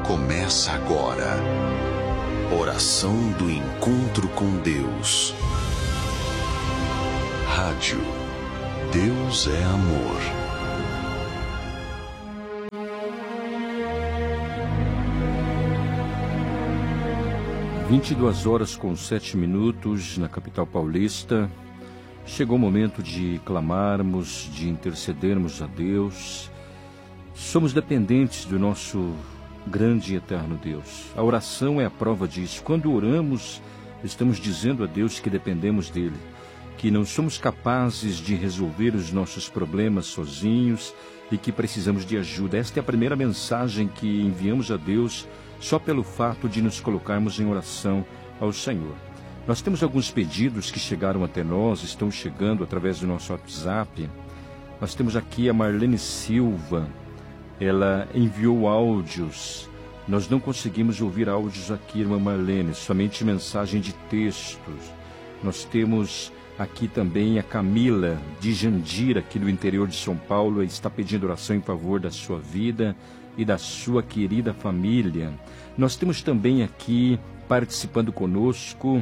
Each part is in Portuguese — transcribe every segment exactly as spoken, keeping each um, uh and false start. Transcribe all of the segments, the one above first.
Começa agora. Oração do encontro com Deus. Rádio Deus é Amor. vinte e duas horas com sete minutos na capital paulista. Chegou o momento de clamarmos, de intercedermos a Deus. Somos dependentes do nosso grande e eterno Deus. A oração é a prova disso. Quando oramos, estamos dizendo a Deus que dependemos dele, que não somos capazes de resolver os nossos problemas sozinhos e que precisamos de ajuda. Esta é a primeira mensagem que enviamos a Deus só pelo fato de nos colocarmos em oração ao Senhor. Nós temos alguns pedidos que chegaram até nós, estão chegando através do nosso WhatsApp. Nós temos aqui a Marlene Silva, ela enviou áudios. Nós não conseguimos ouvir áudios aqui, irmã Marlene, somente mensagem de textos. Nós temos aqui também a Camila de Jandira, aqui do interior de São Paulo, está pedindo oração em favor da sua vida e da sua querida família. Nós temos também aqui, participando conosco,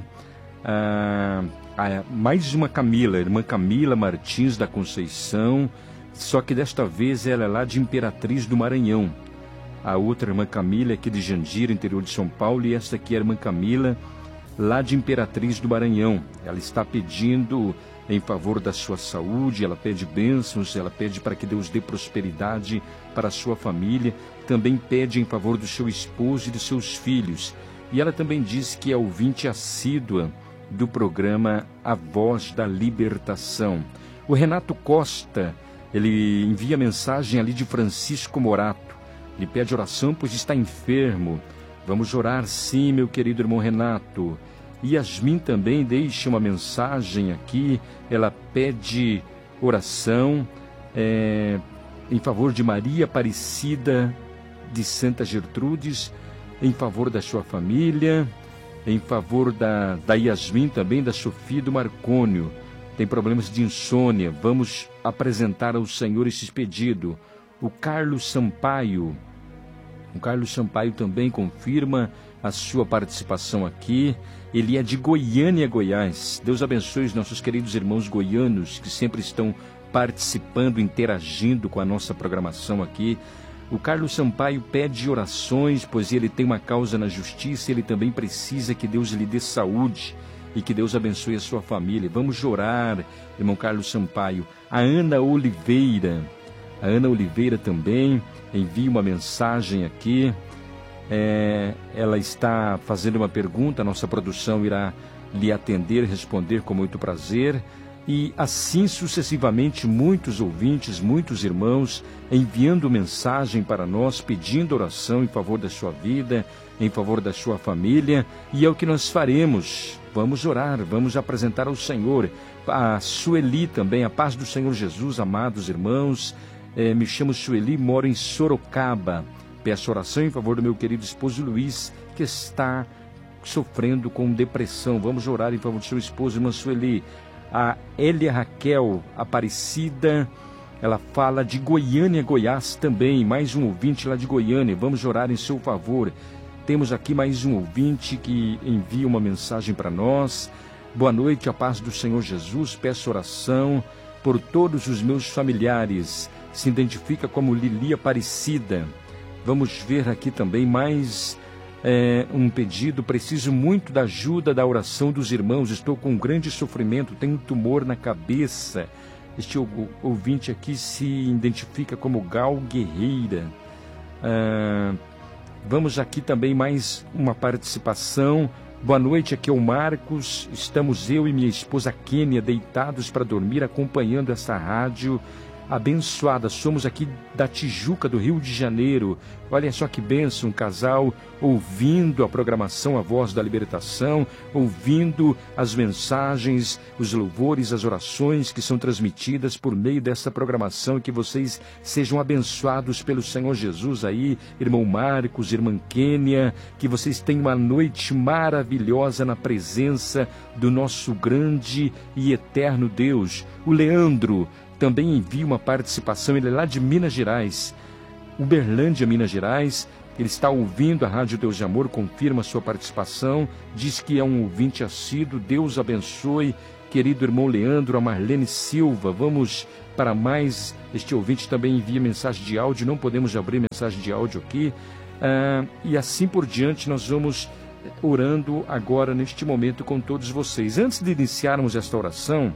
a, a, mais uma Camila, a irmã Camila Martins da Conceição, só que desta vez ela é lá de Imperatriz do Maranhão. A outra irmã Camila é aqui de Jandira, interior de São Paulo, e esta aqui é a irmã Camila, lá de Imperatriz do Maranhão. Ela está pedindo em favor da sua saúde, ela pede bênçãos, ela pede para que Deus dê prosperidade para a sua família, também pede em favor do seu esposo e dos seus filhos. E ela também diz que é ouvinte assídua do programa A Voz da Libertação. O Renato Costa, ele envia mensagem ali de Francisco Morato, ele pede oração pois está enfermo. Vamos orar sim, meu querido irmão Renato. Yasmin também deixa uma mensagem aqui, ela pede oração é, em favor de Maria Aparecida de Santa Gertrudes, em favor da sua família, em favor da, da Yasmin também, da Sofia e do Marcônio. Tem problemas de insônia, vamos apresentar ao Senhor esse pedido. O Carlos Sampaio, o Carlos Sampaio também confirma a sua participação aqui. Ele é de Goiânia, Goiás. Deus abençoe os nossos queridos irmãos goianos que sempre estão participando, interagindo com a nossa programação aqui. O Carlos Sampaio pede orações, pois ele tem uma causa na justiça, ele também precisa que Deus lhe dê saúde e que Deus abençoe a sua família. Vamos orar, irmão Carlos Sampaio. A Ana Oliveira, a Ana Oliveira também envia uma mensagem aqui. É, ela está fazendo uma pergunta, a nossa produção irá lhe atender, responder com muito prazer. E assim sucessivamente, muitos ouvintes, muitos irmãos enviando mensagem para nós, pedindo oração em favor da sua vida, em favor da sua família. E é o que nós faremos. Vamos orar, vamos apresentar ao Senhor. A Sueli também, a paz do Senhor Jesus, amados irmãos. É, me chamo Sueli, moro em Sorocaba. Peço oração em favor do meu querido esposo Luiz, que está sofrendo com depressão. Vamos orar em favor do seu esposo, irmã Sueli. A Elia Raquel Aparecida, ela fala de Goiânia, Goiás também. Mais um ouvinte lá de Goiânia. Vamos orar em seu favor. Temos aqui mais um ouvinte que envia uma mensagem para nós. Boa noite, a paz do Senhor Jesus. Peço oração por todos os meus familiares. Se identifica como Lili Aparecida. Vamos ver aqui também mais é, um pedido. Preciso muito da ajuda da oração dos irmãos. Estou com um grande sofrimento, tenho um tumor na cabeça. Este ouvinte aqui se identifica como Gal Guerreira. Ah, vamos aqui também mais uma participação. Boa noite, aqui é o Marcos. Estamos eu e minha esposa Kênia deitados para dormir, acompanhando essa rádio abençoada. Somos aqui da Tijuca, do Rio de Janeiro. Olha só que bênção, um casal ouvindo a programação A Voz da Libertação, ouvindo as mensagens, os louvores, as orações que são transmitidas por meio dessa programação. Que vocês sejam abençoados pelo Senhor Jesus aí, irmão Marcos, irmã Kênia, que vocês tenham uma noite maravilhosa na presença do nosso grande e eterno Deus. O Leandro também envia uma participação, ele é lá de Minas Gerais, Uberlândia, Minas Gerais, Ele está ouvindo a Rádio Deus de Amor, confirma a sua participação, diz que é um ouvinte assíduo. Deus abençoe, querido irmão Leandro, a Marlene Silva. Vamos para mais. Este ouvinte também envia mensagem de áudio, não podemos abrir mensagem de áudio aqui. Ah, e assim por diante, nós vamos orando agora neste momento com todos vocês. Antes de iniciarmos esta oração,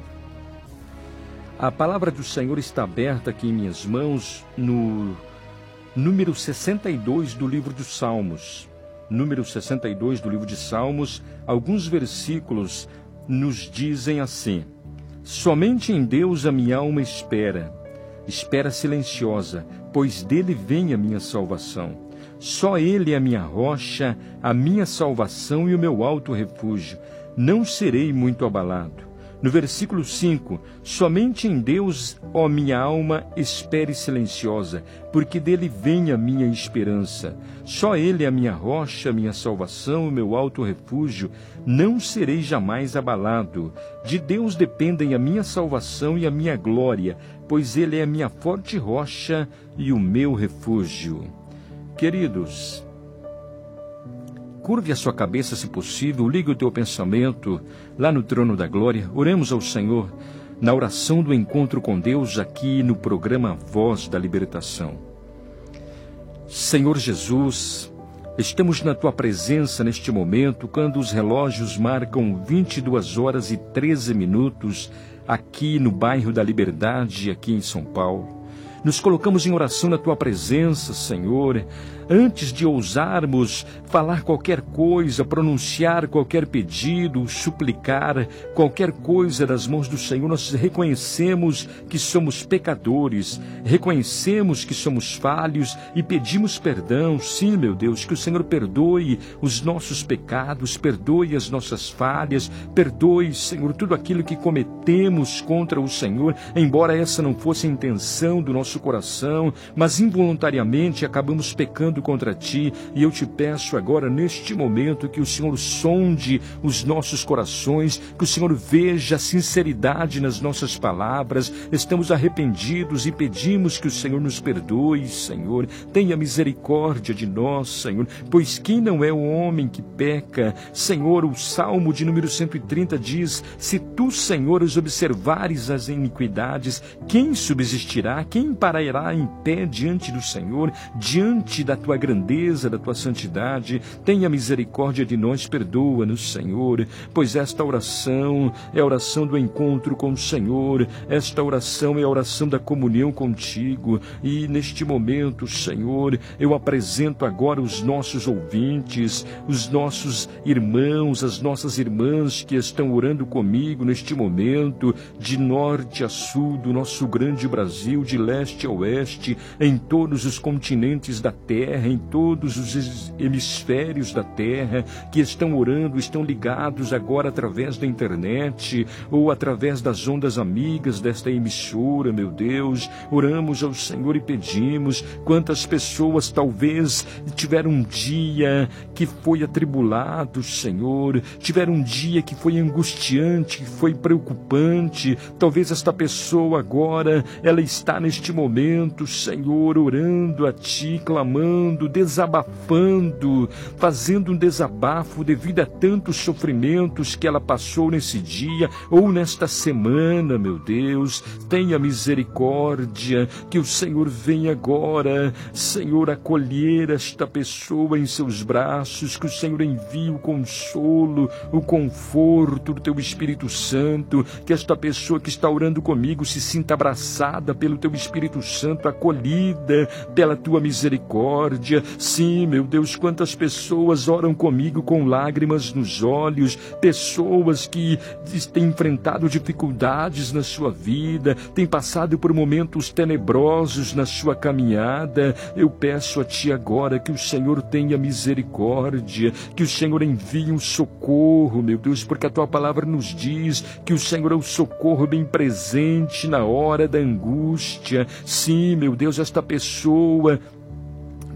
a palavra do Senhor está aberta aqui em minhas mãos no número sessenta e dois do livro dos Salmos. Número sessenta e dois do livro de Salmos, alguns versículos nos dizem assim: somente em Deus a minha alma espera, espera silenciosa, pois dele vem a minha salvação. Só ele é a minha rocha, a minha salvação e o meu alto refúgio. Não serei muito abalado. No versículo cinco, somente em Deus, ó minha alma, espere silenciosa, porque dele vem a minha esperança. Só ele é a minha rocha, a minha salvação e o meu alto refúgio. Não serei jamais abalado. De Deus dependem a minha salvação e a minha glória, pois ele é a minha forte rocha e o meu refúgio. Queridos, curve a sua cabeça, se possível, ligue o teu pensamento lá no trono da glória. Oremos ao Senhor na oração do encontro com Deus aqui no programa Voz da Libertação. Senhor Jesus, estamos na tua presença neste momento, quando os relógios marcam vinte e duas horas e treze minutos aqui no bairro da Liberdade, aqui em São Paulo. Nos colocamos em oração na tua presença, Senhor. Antes de ousarmos falar qualquer coisa, pronunciar qualquer pedido, suplicar qualquer coisa das mãos do Senhor, nós reconhecemos que somos pecadores, reconhecemos que somos falhos e pedimos perdão. Sim, meu Deus, que o Senhor perdoe os nossos pecados, perdoe as nossas falhas, perdoe, Senhor, tudo aquilo que cometemos contra o Senhor, embora essa não fosse a intenção do nosso coração, mas involuntariamente acabamos pecando contra ti, e eu te peço agora neste momento que o Senhor sonde os nossos corações, que o Senhor veja a sinceridade nas nossas palavras. Estamos arrependidos e pedimos que o Senhor nos perdoe, Senhor. Tenha misericórdia de nós, Senhor, pois quem não é o homem que peca? Senhor, o Salmo de número cento e trinta diz: se tu, Senhor, os observares as iniquidades, quem subsistirá? Quem parará em pé diante do Senhor, diante da tua grandeza, da tua santidade? Tenha misericórdia de nós, perdoa-nos, Senhor, pois esta oração é a oração do encontro com o Senhor, esta oração é a oração da comunhão contigo, e neste momento, Senhor, eu apresento agora os nossos ouvintes, os nossos irmãos, as nossas irmãs que estão orando comigo neste momento, de norte a sul do nosso grande Brasil, de leste a oeste, em todos os continentes da terra, em todos os hemisférios da terra, que estão orando, estão ligados agora através da internet ou através das ondas amigas desta emissora, meu Deus. Oramos ao Senhor e pedimos. Quantas pessoas talvez tiveram um dia que foi atribulado, Senhor, tiveram um dia que foi angustiante, que foi preocupante. Talvez esta pessoa agora, ela está neste momento, Senhor, orando a ti, clamando, desabafando, fazendo um desabafo devido a tantos sofrimentos que ela passou nesse dia ou nesta semana, meu Deus. Tenha misericórdia, que o Senhor venha agora, Senhor, acolher esta pessoa em seus braços, que o Senhor envie o consolo, o conforto do teu Espírito Santo, que esta pessoa que está orando comigo se sinta abraçada pelo teu Espírito Santo, acolhida pela tua misericórdia. Sim, meu Deus, quantas pessoas oram comigo com lágrimas nos olhos, pessoas que têm enfrentado dificuldades na sua vida, têm passado por momentos tenebrosos na sua caminhada. Eu peço a ti agora que o Senhor tenha misericórdia, que o Senhor envie um socorro, meu Deus, porque a tua palavra nos diz que o Senhor é o socorro bem presente na hora da angústia. Sim, meu Deus, esta pessoa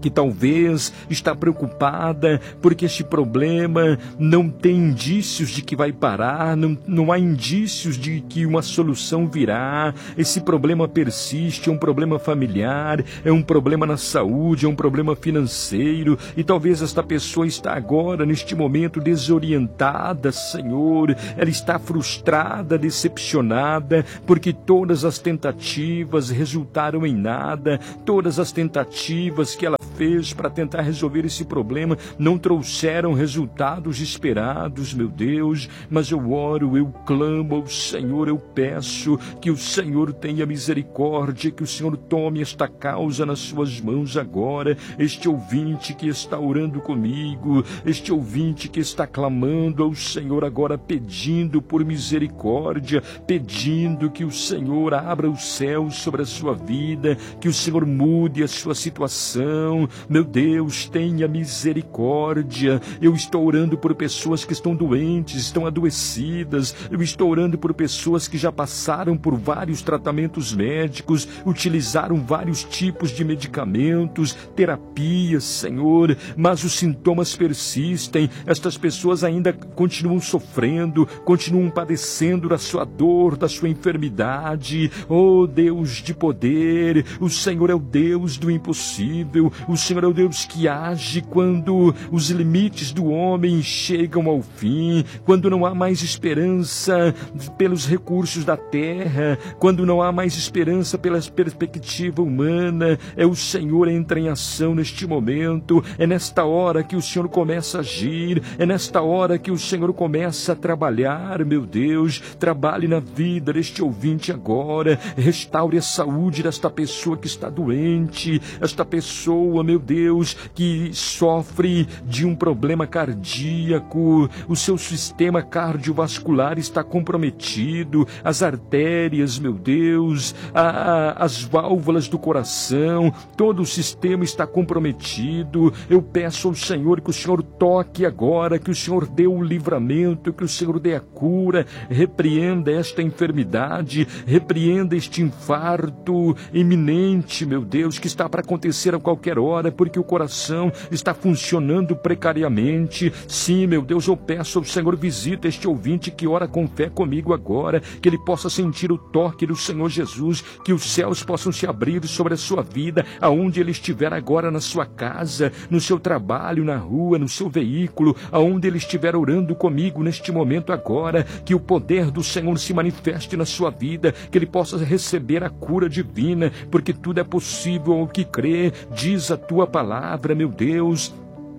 que talvez está preocupada porque este problema não tem indícios de que vai parar, não, não há indícios de que uma solução virá. Esse problema persiste, é um problema familiar, é um problema na saúde, é um problema financeiro, e talvez esta pessoa está agora, neste momento, desorientada, Senhor. Ela está frustrada, decepcionada, porque todas as tentativas resultaram em nada, todas as tentativas que ela fez para tentar resolver esse problema não trouxeram resultados esperados, meu Deus. Mas eu oro, eu clamo ao Senhor, eu peço que o Senhor tenha misericórdia, que o Senhor tome esta causa nas suas mãos agora. Este ouvinte que está orando comigo, este ouvinte que está clamando ao Senhor agora, pedindo por misericórdia, pedindo que o Senhor abra os céus sobre a sua vida, que o Senhor mude a sua situação. Meu Deus, tenha misericórdia. Eu estou orando por pessoas que estão doentes, estão adoecidas. Eu estou orando por pessoas que já passaram por vários tratamentos médicos, utilizaram vários tipos de medicamentos, terapias, Senhor, mas os sintomas persistem. Estas pessoas ainda continuam sofrendo, continuam padecendo da sua dor, da sua enfermidade. Oh, Deus de poder, o Senhor é o Deus do impossível. O Senhor é o Deus que age quando os limites do homem chegam ao fim, quando não há mais esperança pelos recursos da terra, quando não há mais esperança pela perspectiva humana. É o Senhor entra em ação neste momento. É nesta hora que o Senhor começa a agir, é nesta hora que o Senhor começa a trabalhar. Meu Deus, trabalhe na vida deste ouvinte agora, restaure a saúde desta pessoa que está doente, esta pessoa, meu Deus, que sofre de um problema cardíaco, o seu sistema cardiovascular está comprometido, as artérias, meu Deus, a, a, as válvulas do coração, todo o sistema está comprometido. Eu peço ao Senhor que o Senhor toque agora, que o Senhor dê o livramento, que o Senhor dê a cura, repreenda esta enfermidade, repreenda este infarto iminente, meu Deus, que está para acontecer a qualquer hora, porque o coração está funcionando precariamente. Sim, meu Deus, eu peço ao Senhor, visita este ouvinte que ora com fé comigo agora, que ele possa sentir o toque do Senhor Jesus, que os céus possam se abrir sobre a sua vida, aonde ele estiver agora, na sua casa, no seu trabalho, na rua, no seu veículo, aonde ele estiver orando comigo neste momento agora, que o poder do Senhor se manifeste na sua vida, que ele possa receber a cura divina, porque tudo é possível ao que crê, diz a tua palavra, meu Deus.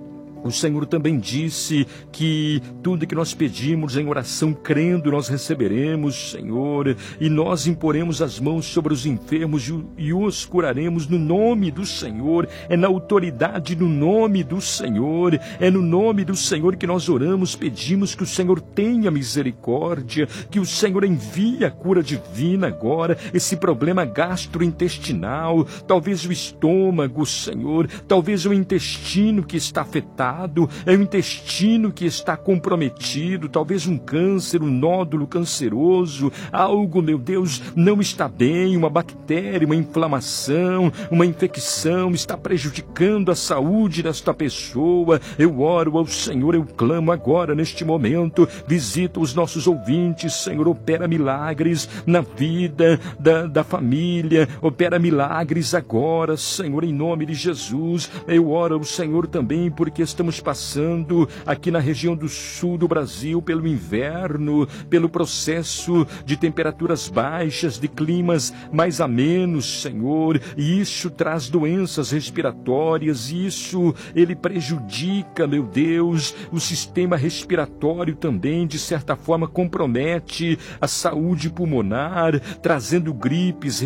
O Senhor também disse que tudo que nós pedimos em oração, crendo, nós receberemos, Senhor, e nós imporemos as mãos sobre os enfermos e os curaremos no nome do Senhor. É na autoridade do nome do Senhor, é no nome do Senhor que nós oramos, pedimos que o Senhor tenha misericórdia, que o Senhor envie a cura divina agora, esse problema gastrointestinal, talvez o estômago, Senhor, talvez o intestino que está afetado, é o intestino que está comprometido, talvez um câncer, um nódulo canceroso, algo, meu Deus, não está bem, uma bactéria, uma inflamação, uma infecção está prejudicando a saúde desta pessoa. Eu oro ao Senhor, eu clamo agora neste momento, visita os nossos ouvintes, Senhor, opera milagres na vida da, da família, opera milagres agora, Senhor, em nome de Jesus. Eu oro ao Senhor também porque estamos passando aqui na região do sul do Brasil pelo inverno, pelo processo de temperaturas baixas, de climas mais amenos, Senhor, e isso traz doenças respiratórias, isso ele prejudica, meu Deus, o sistema respiratório também, de certa forma compromete a saúde pulmonar, trazendo gripes,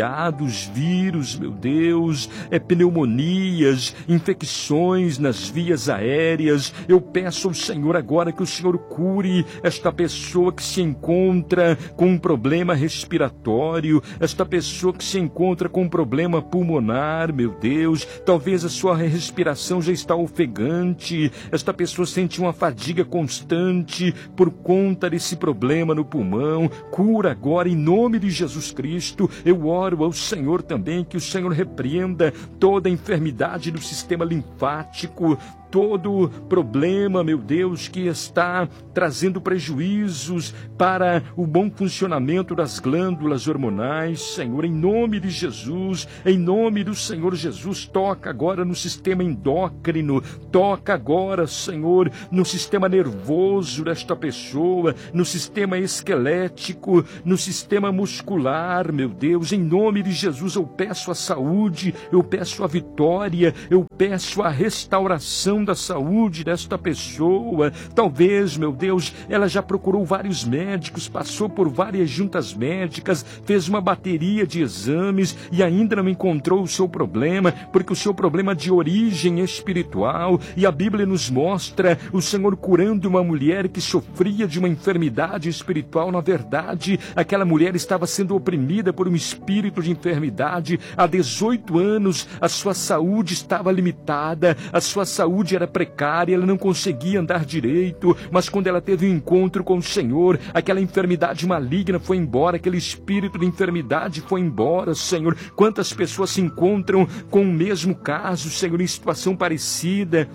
resfriados, vírus, meu Deus, é pneumonias, infecções nas vias companhias aéreas. Eu peço ao Senhor agora que o Senhor cure esta pessoa que se encontra com um problema respiratório, esta pessoa que se encontra com um problema pulmonar, meu Deus, talvez a sua respiração já está ofegante, esta pessoa sente uma fadiga constante por conta desse problema no pulmão. Cura agora em nome de Jesus Cristo. Eu oro ao Senhor também que o Senhor repreenda toda enfermidade do sistema linfático, todo problema, meu Deus, que está trazendo prejuízos para o bom funcionamento das glândulas hormonais. Senhor, em nome de Jesus, em nome do Senhor Jesus, toca agora no sistema endócrino, toca agora, Senhor, no sistema nervoso desta pessoa, no sistema esquelético, no sistema muscular, meu Deus, em nome de Jesus eu peço a saúde, eu peço a vitória, eu peço a restauração da saúde desta pessoa. Talvez, meu Deus, ela já procurou vários médicos, passou por várias juntas médicas, fez uma bateria de exames e ainda não encontrou o seu problema, porque o seu problema é de origem espiritual, e a Bíblia nos mostra o Senhor curando uma mulher que sofria de uma enfermidade espiritual. Na verdade, aquela mulher estava sendo oprimida por um espírito de enfermidade há dezoito anos, a sua saúde estava limitada, a sua saúde era precária, ela não conseguia andar direito, mas quando ela teve um encontro com o Senhor, aquela enfermidade maligna foi embora, aquele espírito de enfermidade foi embora, Senhor. Quantas pessoas se encontram com o mesmo caso, Senhor, em situação parecida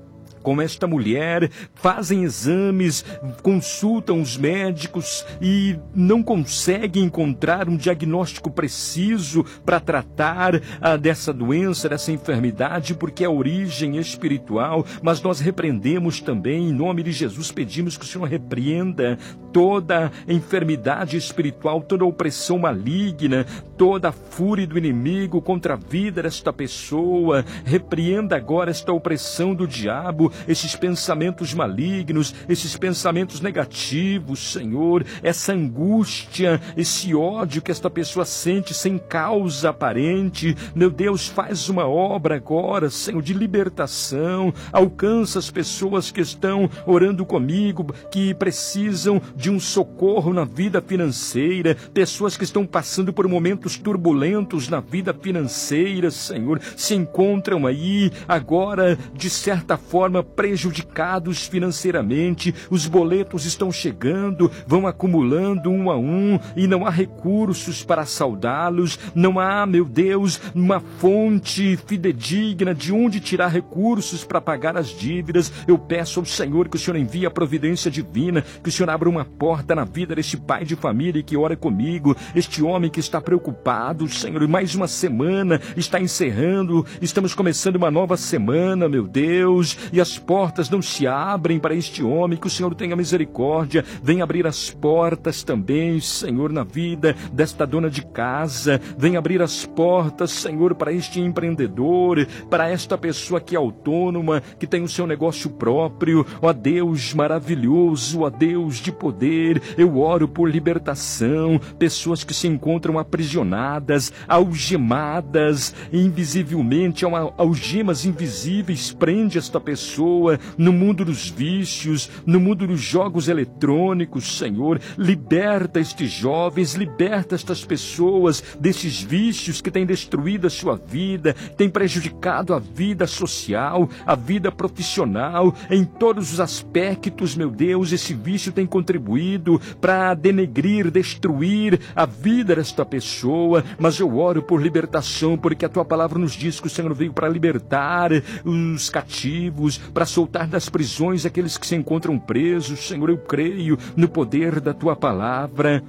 com esta mulher, fazem exames, consultam os médicos e não conseguem encontrar um diagnóstico preciso para tratar ah, dessa doença, dessa enfermidade, porque é origem espiritual. Mas nós repreendemos também, em nome de Jesus, pedimos que o Senhor repreenda toda enfermidade espiritual, toda opressão maligna, toda a fúria do inimigo contra a vida desta pessoa. Repreenda agora esta opressão do diabo, esses pensamentos malignos, esses pensamentos negativos, Senhor, essa angústia, esse ódio que esta pessoa sente sem causa aparente. Meu Deus, faz uma obra agora, Senhor, de libertação. Alcança as pessoas que estão orando comigo, que precisam de um socorro na vida financeira, pessoas que estão passando por momentos turbulentos na vida financeira, Senhor, se encontram aí agora, de certa forma, prejudicados financeiramente. Os boletos estão chegando, vão acumulando um a um e não há recursos para saldá-los, não há, meu Deus, uma fonte fidedigna de onde tirar recursos para pagar as dívidas. Eu peço ao Senhor que o Senhor envie a providência divina, que o Senhor abra uma porta na vida deste pai de família que ora comigo, este homem que está preocupado, Senhor. Mais uma semana está encerrando, estamos começando uma nova semana, meu Deus, e as portas não se abrem para este homem. Que o Senhor tenha misericórdia, venha abrir as portas também, Senhor, na vida desta dona de casa, venha abrir as portas, Senhor, para este empreendedor, para esta pessoa que é autônoma, que tem o seu negócio próprio. Ó Deus maravilhoso, ó Deus de poder, eu oro por libertação, pessoas que se encontram aprisionadas, algemadas invisivelmente, algemas invisíveis prende esta pessoa no mundo dos vícios, no mundo dos jogos eletrônicos. Senhor, liberta estes jovens, liberta estas pessoas desses vícios que têm destruído a sua vida, têm prejudicado a vida social, a vida profissional, em todos os aspectos, meu Deus. Esse vício tem contribuído para denegrir, destruir a vida desta pessoa, mas eu oro por libertação, porque a tua palavra nos diz que o Senhor veio para libertar os cativos, para soltar das prisões aqueles que se encontram presos. Senhor, eu creio no poder da tua palavra.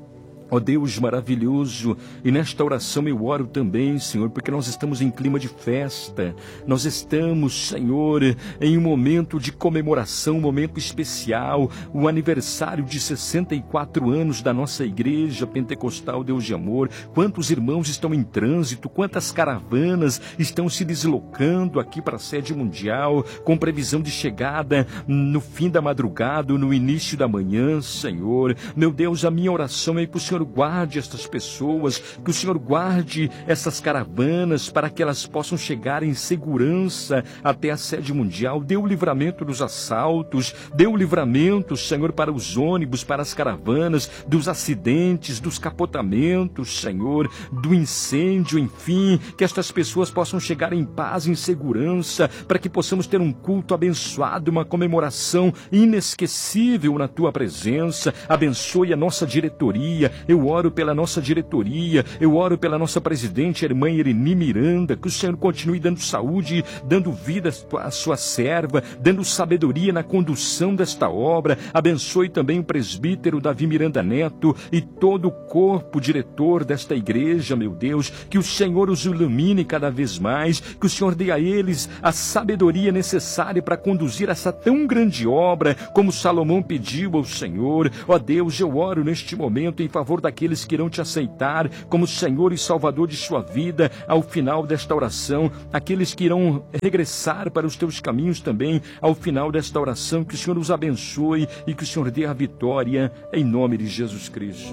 Ó oh Deus maravilhoso, e nesta oração eu oro também, Senhor, porque nós estamos em clima de festa, nós estamos, Senhor, em um momento de comemoração, um momento especial, o aniversário de sessenta e quatro anos da nossa Igreja Pentecostal Deus de Amor. Quantos irmãos estão em trânsito, quantas caravanas estão se deslocando aqui para a sede mundial, com previsão de chegada no fim da madrugada, no início da manhã, Senhor. Meu Deus, a minha oração é para o Senhor Senhor guarde estas pessoas, que o Senhor guarde essas caravanas para que elas possam chegar em segurança até a sede mundial. Dê o livramento dos assaltos, dê o livramento, Senhor, para os ônibus, para as caravanas, dos acidentes, dos capotamentos, Senhor, do incêndio, enfim, que estas pessoas possam chegar em paz, em segurança, para que possamos ter um culto abençoado, uma comemoração inesquecível na Tua presença. Abençoe a nossa diretoria. Eu oro pela nossa diretoria, eu oro pela nossa presidente, a irmã Ireni Miranda, que o Senhor continue dando saúde, dando vida à sua serva, dando sabedoria na condução desta obra. Abençoe também o presbítero Davi Miranda Neto e todo o corpo diretor desta igreja, meu Deus, que o Senhor os ilumine cada vez mais, que o Senhor dê a eles a sabedoria necessária para conduzir essa tão grande obra, como Salomão pediu ao Senhor. Ó Deus, eu oro neste momento em favor daqueles que irão te aceitar como Senhor e Salvador de sua vida ao final desta oração, aqueles que irão regressar para os teus caminhos também ao final desta oração. Que o Senhor os abençoe e que o Senhor dê a vitória em nome de Jesus Cristo.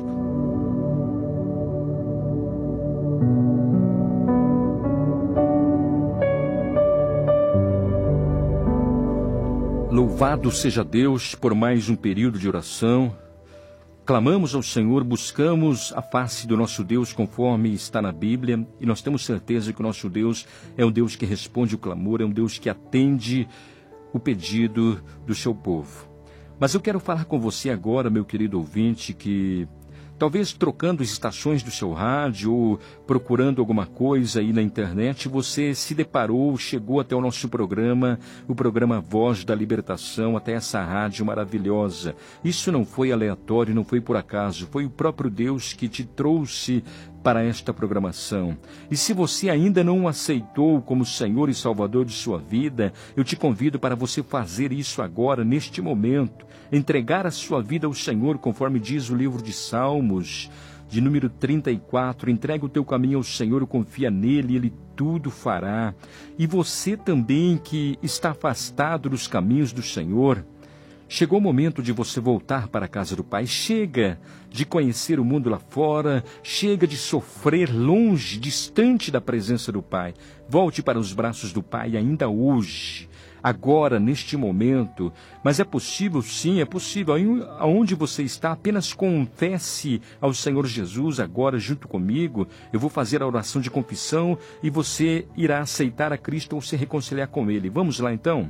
Louvado seja Deus por mais um período de oração. Clamamos ao Senhor, buscamos a face do nosso Deus conforme está na Bíblia, e nós temos certeza que o nosso Deus é um Deus que responde o clamor, é um Deus que atende o pedido do seu povo. Mas eu quero falar com você agora, meu querido ouvinte, que talvez trocando as estações do seu rádio ou procurando alguma coisa aí na internet, você se deparou, chegou até o nosso programa, o programa Voz da Libertação, até essa rádio maravilhosa. Isso não foi aleatório, não foi por acaso, foi o próprio Deus que te trouxe para esta programação. E se você ainda não o aceitou como Senhor e Salvador de sua vida, eu te convido para você fazer isso agora, neste momento, entregar a sua vida ao Senhor, conforme diz o livro de Salmos, de número trinta e quatro, entrega o teu caminho ao Senhor, confia nele, ele tudo fará. E você também que está afastado dos caminhos do Senhor, chegou o momento de você voltar para a casa do Pai. Chega de conhecer o mundo lá fora, chega de sofrer longe, distante da presença do Pai. Volte para os braços do Pai ainda hoje, agora, neste momento. Mas é possível, sim, é possível. Aonde você está, apenas confesse ao Senhor Jesus agora junto comigo. Eu vou fazer a oração de confissão e você irá aceitar a Cristo ou se reconciliar com Ele. Vamos lá então?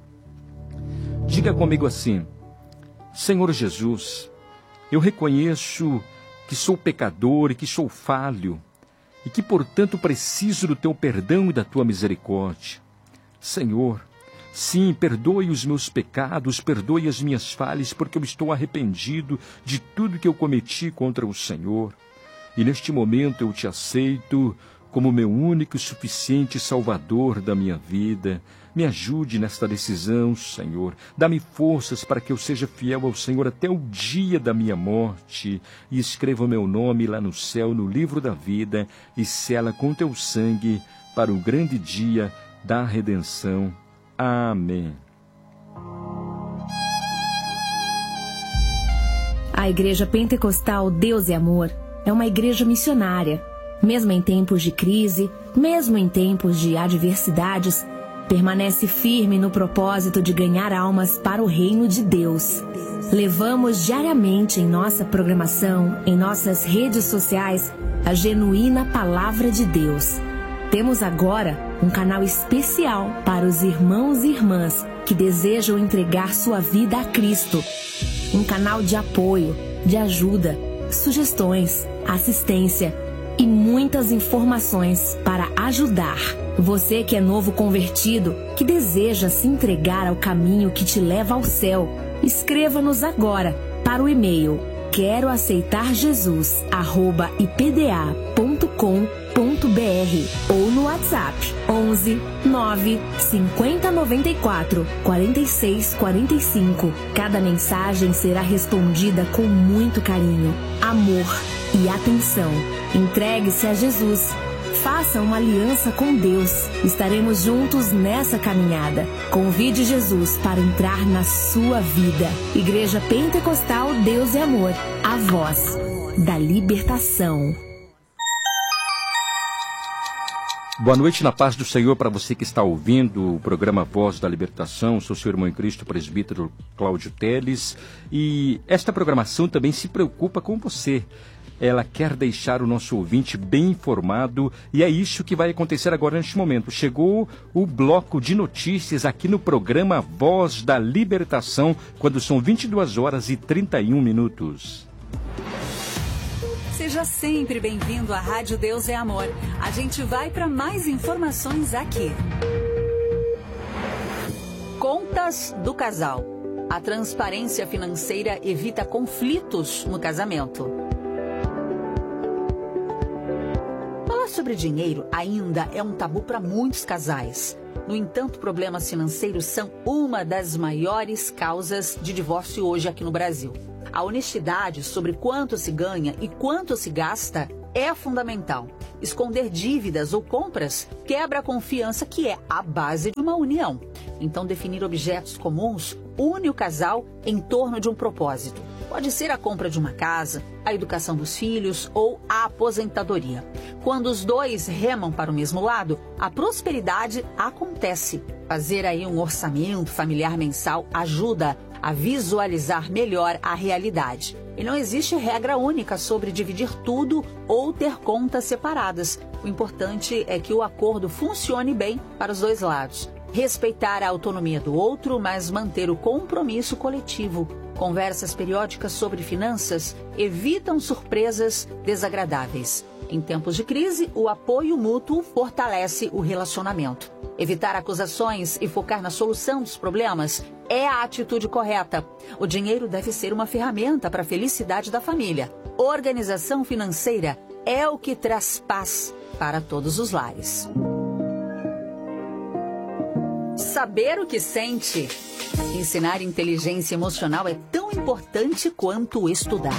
Diga comigo assim: Senhor Jesus, eu reconheço que sou pecador e que sou falho, e que, portanto, preciso do teu perdão e da tua misericórdia. Senhor, sim, perdoe os meus pecados, perdoe as minhas falhas, porque eu estou arrependido de tudo que eu cometi contra o Senhor. E neste momento eu te aceito como meu único e suficiente Salvador da minha vida. Me ajude nesta decisão, Senhor. Dá-me forças para que eu seja fiel ao Senhor até o dia da minha morte. E escreva o meu nome lá no céu, no livro da vida, e sela com teu sangue para o grande dia da redenção. Amém. A Igreja Pentecostal Deus é Amor é uma igreja missionária. Mesmo em tempos de crise, mesmo em tempos de adversidades, permanece firme no propósito de ganhar almas para o reino de Deus. Levamos diariamente em nossa programação, em nossas redes sociais, a genuína Palavra de Deus. Temos agora um canal especial para os irmãos e irmãs que desejam entregar sua vida a Cristo. Um canal de apoio, de ajuda, sugestões, assistência e muitas informações para ajudar. Você que é novo convertido, que deseja se entregar ao caminho que te leva ao céu, escreva-nos agora para o e-mail quero aceitar Jesus arroba i p d a ponto com ponto b r ou no WhatsApp onze nove cinquenta noventa e quatro quarenta e seis quarenta e cinco. Cada mensagem será respondida com muito carinho, amor e atenção. Entregue-se a Jesus. Faça uma aliança com Deus. Estaremos juntos nessa caminhada. Convide Jesus para entrar na sua vida. Igreja Pentecostal Deus é Amor. A voz da libertação. Boa noite, na paz do Senhor, para você que está ouvindo o programa Voz da Libertação. Sou seu irmão em Cristo, presbítero Cláudio Teles, e esta programação também se preocupa com você. Ela quer deixar o nosso ouvinte bem informado, e é isso que vai acontecer agora neste momento. Chegou o bloco de notícias aqui no programa Voz da Libertação, quando são vinte e duas horas e trinta e um minutos. Seja sempre bem-vindo à Rádio Deus é Amor. A gente vai para mais informações aqui. Contas do casal. A transparência financeira evita conflitos no casamento. Falar sobre dinheiro ainda é um tabu para muitos casais. No entanto, problemas financeiros são uma das maiores causas de divórcio hoje aqui no Brasil. A honestidade sobre quanto se ganha e quanto se gasta é fundamental. Esconder dívidas ou compras quebra a confiança, que é a base de uma união. Então, definir objetos comuns une o casal em torno de um propósito. Pode ser a compra de uma casa, a educação dos filhos ou a aposentadoria. Quando os dois remam para o mesmo lado, a prosperidade acontece. Fazer aí um orçamento familiar mensal ajuda a visualizar melhor a realidade. E não existe regra única sobre dividir tudo ou ter contas separadas. O importante é que o acordo funcione bem para os dois lados. Respeitar a autonomia do outro, mas manter o compromisso coletivo. Conversas periódicas sobre finanças evitam surpresas desagradáveis. Em tempos de crise, o apoio mútuo fortalece o relacionamento. Evitar acusações e focar na solução dos problemas é a atitude correta. O dinheiro deve ser uma ferramenta para a felicidade da família. Organização financeira é o que traz paz para todos os lares. Saber o que sente. Ensinar inteligência emocional é tão importante quanto estudar.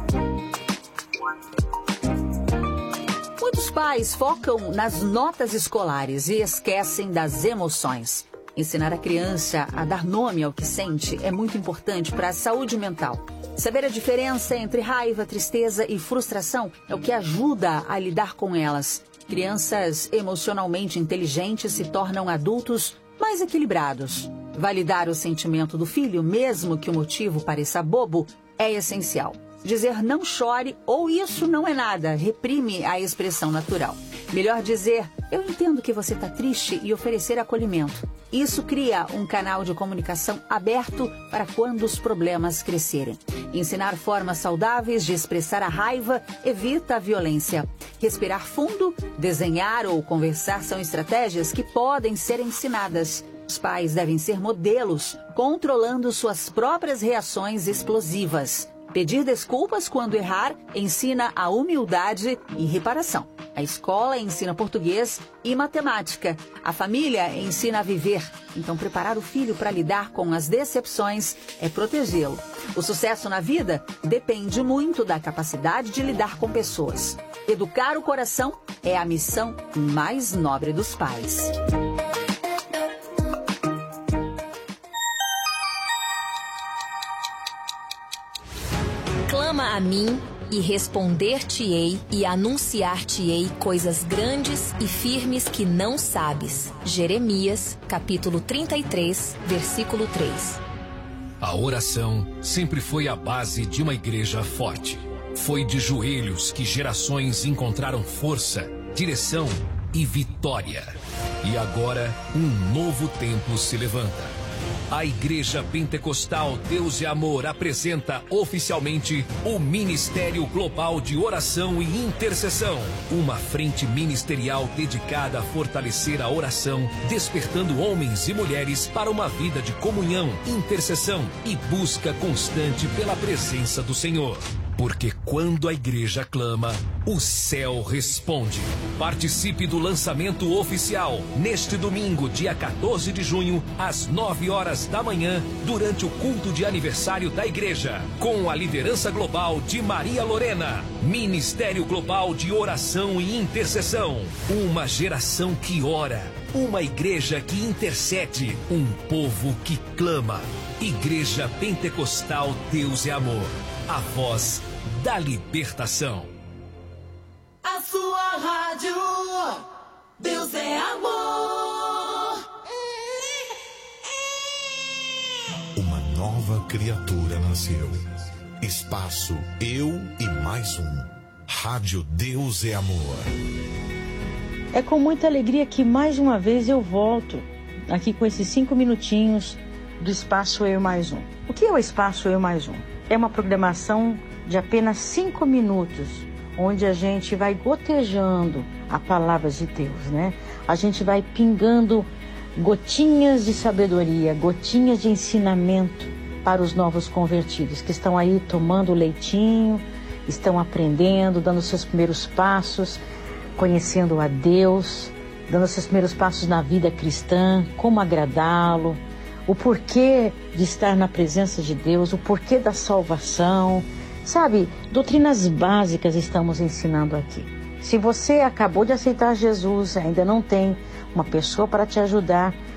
Muitos pais focam nas notas escolares e esquecem das emoções. Ensinar a criança a dar nome ao que sente é muito importante para a saúde mental. Saber a diferença entre raiva, tristeza e frustração é o que ajuda a lidar com elas. Crianças emocionalmente inteligentes se tornam adultos mais equilibrados. Validar o sentimento do filho, mesmo que o motivo pareça bobo, é essencial. Dizer não chore ou isso não é nada reprime a expressão natural. Melhor dizer, eu entendo que você está triste, e oferecer acolhimento. Isso cria um canal de comunicação aberto para quando os problemas crescerem. Ensinar formas saudáveis de expressar a raiva evita a violência. Respirar fundo, desenhar ou conversar são estratégias que podem ser ensinadas. Os pais devem ser modelos, controlando suas próprias reações explosivas. Pedir desculpas quando errar ensina a humildade e reparação. A escola ensina português e matemática. A família ensina a viver. Então, preparar o filho para lidar com as decepções é protegê-lo. O sucesso na vida depende muito da capacidade de lidar com pessoas. Educar o coração é a missão mais nobre dos pais. Clama a mim e responder-te-ei e anunciar-te-ei coisas grandes e firmes que não sabes. Jeremias, capítulo trinta e três, versículo três. A oração sempre foi a base de uma igreja forte. Foi de joelhos que gerações encontraram força, direção e vitória. E agora, um novo tempo se levanta. A Igreja Pentecostal Deus e Amor apresenta oficialmente o Ministério Global de Oração e Intercessão. Uma frente ministerial dedicada a fortalecer a oração, despertando homens e mulheres para uma vida de comunhão, intercessão e busca constante pela presença do Senhor. Porque quando a igreja clama, o céu responde. Participe do lançamento oficial neste domingo, dia quatorze de junho, às nove horas da manhã, durante o culto de aniversário da igreja, com a liderança global de Maria Lorena. Ministério Global de Oração e Intercessão. Uma geração que ora, uma igreja que intercede, um povo que clama. Igreja Pentecostal Deus é Amor. A voz da libertação. A sua rádio, Deus é amor. Uma nova criatura nasceu. Espaço Eu e Mais Um. Rádio Deus é Amor. É com muita alegria que mais uma vez eu volto aqui com esses cinco minutinhos do Espaço Eu Mais Um. O que é o Espaço Eu Mais Um? É uma programação de apenas cinco minutos, onde a gente vai gotejando a palavra de Deus, né? A gente vai pingando gotinhas de sabedoria, gotinhas de ensinamento para os novos convertidos que estão aí tomando leitinho, estão aprendendo, dando seus primeiros passos, conhecendo a Deus, dando seus primeiros passos na vida cristã, como agradá-lo, o porquê de estar na presença de Deus, o porquê da salvação. Sabe, doutrinas básicas estamos ensinando aqui. Se você acabou de aceitar Jesus, ainda não tem uma pessoa para te ajudar